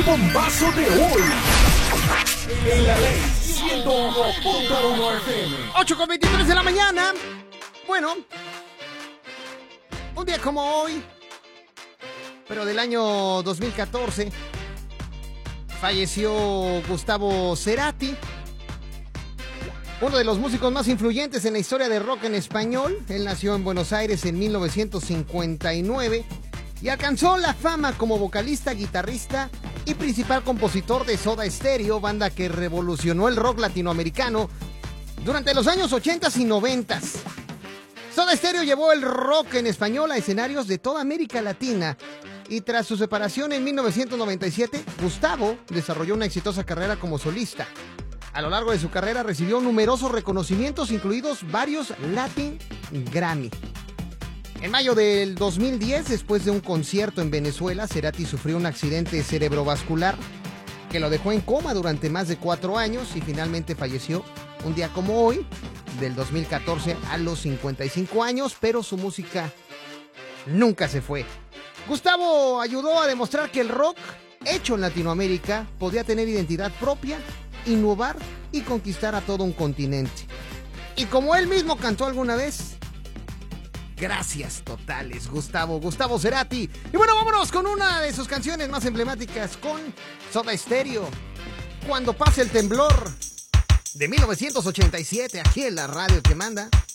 El bombazo de hoy. En la ley 101.1 FM. 8:23 de la mañana. Bueno, un día como hoy, pero del año 2014, falleció Gustavo Cerati, uno de los músicos más influyentes en la historia del rock en español. Él nació en Buenos Aires en 1959 y alcanzó la fama como vocalista, guitarrista y principal compositor de Soda Stereo, banda que revolucionó el rock latinoamericano durante los años 80 y 90. Soda Stereo llevó el rock en español a escenarios de toda América Latina y tras su separación en 1997, Gustavo desarrolló una exitosa carrera como solista. A lo largo de su carrera recibió numerosos reconocimientos, incluidos varios Latin Grammy. En mayo del 2010, después de un concierto en Venezuela, Cerati sufrió un accidente cerebrovascular que lo dejó en coma durante más de 4 años y finalmente falleció un día como hoy, del 2014, a los 55 años, pero su música nunca se fue. Gustavo ayudó a demostrar que el rock hecho en Latinoamérica podía tener identidad propia, innovar y conquistar a todo un continente. Y como él mismo cantó alguna vez, gracias totales, Gustavo Cerati. Y bueno, vámonos con una de sus canciones más emblemáticas, con Soda Stereo, Cuando pase el temblor, de 1987, aquí en la radio que manda.